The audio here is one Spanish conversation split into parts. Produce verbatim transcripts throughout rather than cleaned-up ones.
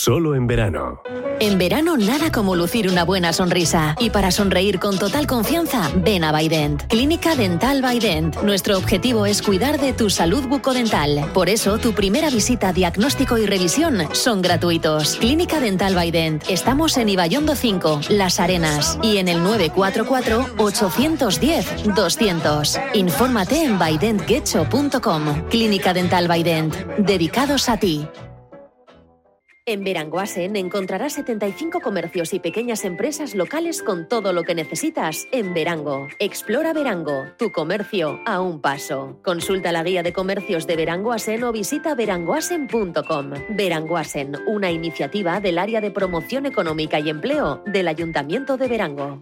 solo en verano. En verano nada como lucir una buena sonrisa. Y para sonreír con total confianza, ven a Bident. Clínica Dental Bident. Nuestro objetivo es cuidar de tu salud bucodental. Por eso, tu primera visita, diagnóstico y revisión son gratuitos. Clínica Dental Bident. Estamos en Ibaiondo cinco, Las Arenas. Y en el nueve cuatro cuatro, ocho uno cero, doscientos. Infórmate en bident getxo punto com. Clínica Dental Bident. Dedicados a ti. En Beranguasen encontrarás setenta y cinco comercios y pequeñas empresas locales con todo lo que necesitas en Berango. Explora Berango, tu comercio a un paso. Consulta la guía de comercios de Beranguasen o visita beranguasen punto com. Beranguasen, una iniciativa del Área de Promoción Económica y Empleo del Ayuntamiento de Berango.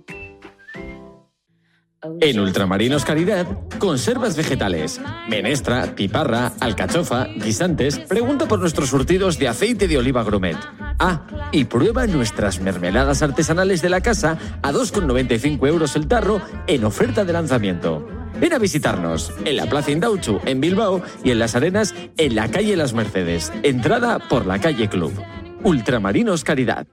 En Ultramarinos Caridad, conservas vegetales, menestra, piparra, alcachofa, guisantes. Pregunta por nuestros surtidos de aceite de oliva gourmet. Ah, y prueba nuestras mermeladas artesanales de la casa a dos con noventa y cinco euros el tarro en oferta de lanzamiento. Ven a visitarnos en la Plaza Indauchu, en Bilbao, y en Las Arenas, en la calle Las Mercedes. Entrada por la calle Club. Ultramarinos Caridad.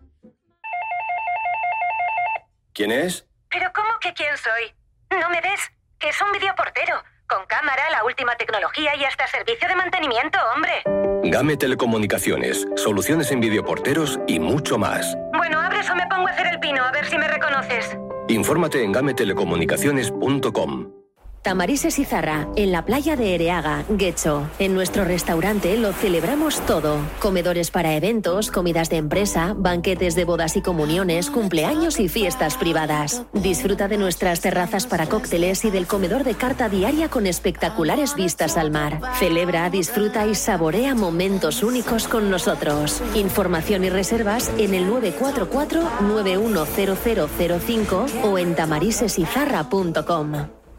¿Quién es? ¿Pero cómo que quién soy? No me des, que es un videoportero. Con cámara, la última tecnología y hasta servicio de mantenimiento, hombre. Game Telecomunicaciones, soluciones en videoporteros y mucho más. Bueno, abres o me pongo a hacer el pino, a ver si me reconoces. Infórmate en game telecomunicaciones punto com. Tamarises Izarra, en la playa de Ereaga, Getxo. En nuestro restaurante lo celebramos todo. Comedores para eventos, comidas de empresa, banquetes de bodas y comuniones, cumpleaños y fiestas privadas. Disfruta de nuestras terrazas para cócteles y del comedor de carta diaria con espectaculares vistas al mar. Celebra, disfruta y saborea momentos únicos con nosotros. Información y reservas en el nueve cuatro cuatro, nueve uno cero cero cero cinco o en tamarises izarra punto com.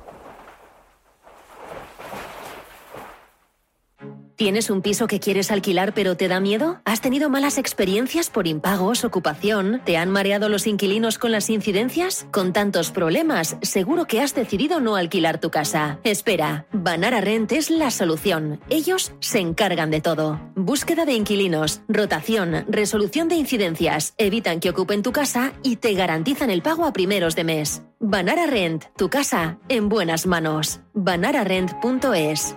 ¿Tienes un piso que quieres alquilar pero te da miedo? ¿Has tenido malas experiencias por impagos, ocupación? ¿Te han mareado los inquilinos con las incidencias? Con tantos problemas, seguro que has decidido no alquilar tu casa. Espera, Banara Rent es la solución. Ellos se encargan de todo. Búsqueda de inquilinos, rotación, resolución de incidencias, evitan que ocupen tu casa y te garantizan el pago a primeros de mes. Banara Rent, tu casa en buenas manos. banara rent punto es.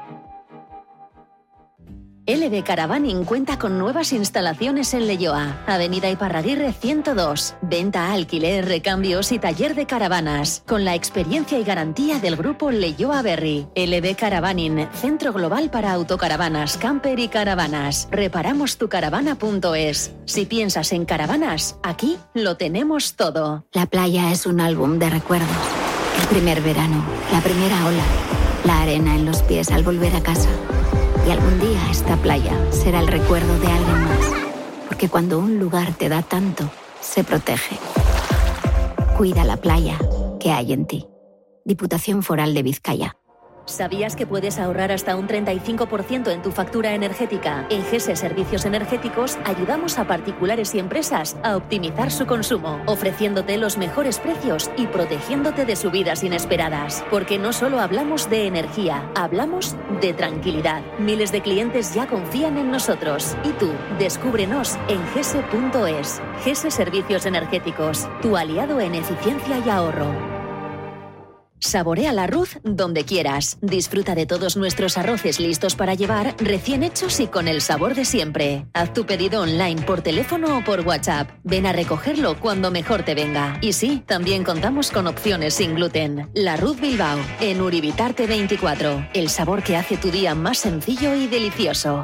L B Caravaning cuenta con nuevas instalaciones en Leioa, Avenida Iparraguirre ciento dos. Venta, alquiler, recambios y taller de caravanas, con la experiencia y garantía del grupo Leioa Berri. L B Caravaning, centro global para autocaravanas, camper y caravanas. Reparamos tu caravana punto es. Si piensas en caravanas, aquí lo tenemos todo. La playa es un álbum de recuerdos. El primer verano, la primera ola, la arena en los pies al volver a casa. Y algún día esta playa será el recuerdo de alguien más. Porque cuando un lugar te da tanto, se protege. Cuida la playa que hay en ti. Diputación Foral de Vizcaya. ¿Sabías que puedes ahorrar hasta un treinta y cinco por ciento en tu factura energética? En G E S E Servicios Energéticos ayudamos a particulares y empresas a optimizar su consumo, ofreciéndote los mejores precios y protegiéndote de subidas inesperadas. Porque no solo hablamos de energía, hablamos de tranquilidad. Miles de clientes ya confían en nosotros. Y tú, descúbrenos en gese punto es. G E S E Servicios Energéticos, tu aliado en eficiencia y ahorro. Saborea la Ruz donde quieras. Disfruta de todos nuestros arroces listos para llevar, recién hechos y con el sabor de siempre. Haz tu pedido online por teléfono o por WhatsApp. Ven a recogerlo cuando mejor te venga. Y sí, también contamos con opciones sin gluten. La Ruz Bilbao, en Uribitarte veinticuatro. El sabor que hace tu día más sencillo y delicioso.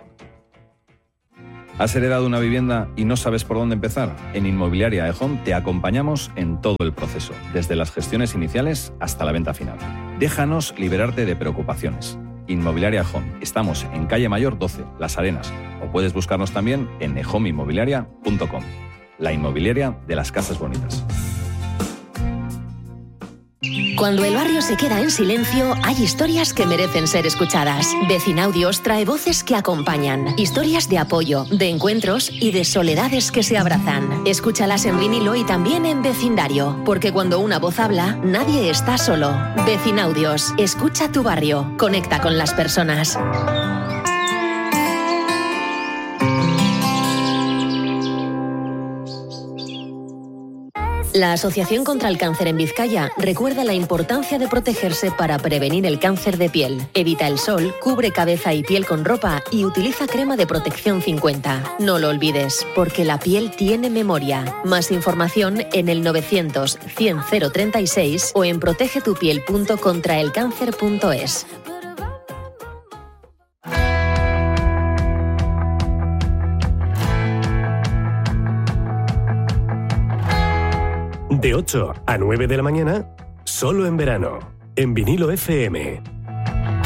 ¿Has heredado una vivienda y no sabes por dónde empezar? En Inmobiliaria eHome te acompañamos en todo el proceso, desde las gestiones iniciales hasta la venta final. Déjanos liberarte de preocupaciones. Inmobiliaria eHome. Estamos en Calle Mayor doce, Las Arenas, o puedes buscarnos también en e home inmobiliaria punto com. La inmobiliaria de las casas bonitas. Cuando el barrio se queda en silencio, hay historias que merecen ser escuchadas. Vecinaudios trae voces que acompañan. Historias de apoyo, de encuentros y de soledades que se abrazan. Escúchalas en vinilo y también en vecindario. Porque cuando una voz habla, nadie está solo. Vecinaudios. Escucha tu barrio. Conecta con las personas. La Asociación contra el Cáncer en Vizcaya recuerda la importancia de protegerse para prevenir el cáncer de piel. Evita el sol, cubre cabeza y piel con ropa y utiliza crema de protección cincuenta. No lo olvides, porque la piel tiene memoria. Más información en el novecientos cien cero treinta y seis o en protegetupiel punto contraelcáncer punto es. De ocho a nueve de la mañana, solo en verano, en Vinilo F M.